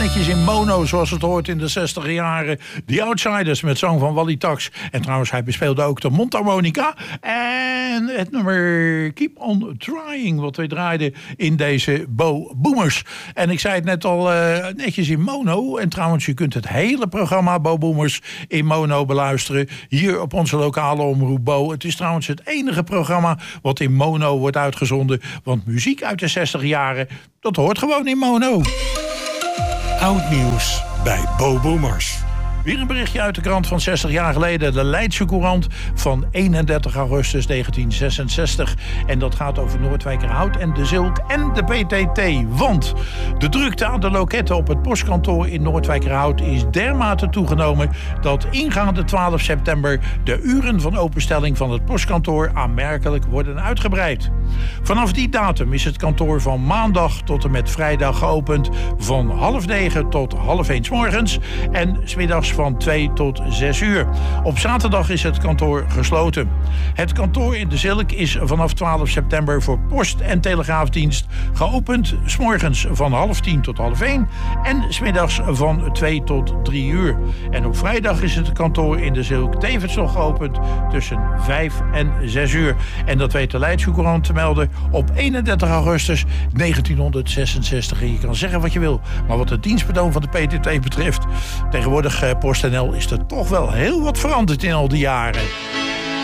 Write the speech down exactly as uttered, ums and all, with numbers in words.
netjes in mono, zoals het hoort in de zestiger jaren. The Outsiders met zang van Wally Tax. En trouwens, hij bespeelde ook de mondharmonica. En het nummer Keep on Trying, wat wij draaiden in deze Bo Boomers. En ik zei het net al, uh, netjes in mono. En trouwens, je kunt het hele programma Bo Boomers in mono beluisteren. Hier op onze lokale omroep Bo. Het is trouwens het enige programma wat in mono wordt uitgezonden. Want muziek uit de zestiger jaren, dat hoort gewoon in mono. Oud nieuws bij Bo Boomers. Weer een berichtje uit de krant van zestig jaar geleden. De Leidse Courant van eenendertig augustus negentien zesenzestig. En dat gaat over Noordwijkerhout en de Zilk en de P T T. Want de drukte aan de loketten op het postkantoor in Noordwijkerhout is dermate toegenomen dat ingaande twaalf september de uren van openstelling van het postkantoor aanmerkelijk worden uitgebreid. Vanaf die datum is het kantoor van maandag tot en met vrijdag geopend van half negen tot half één 's morgens en 's middags van twee tot zes uur. Op zaterdag is het kantoor gesloten. Het kantoor in de Zilk is vanaf twaalf september voor post- en telegraafdienst geopend, 's morgens van half tien tot half één en 's middags van twee tot drie uur. En op vrijdag is het kantoor in de Zilk tevens nog geopend tussen vijf en zes uur. En dat weet de Leidse Courant te melden op eenendertig augustus negentienhonderdzesenzestig. En je kan zeggen wat je wil, maar wat het dienstbetoon van de P T T betreft, tegenwoordig PostNL, is er toch wel heel wat veranderd in al die jaren.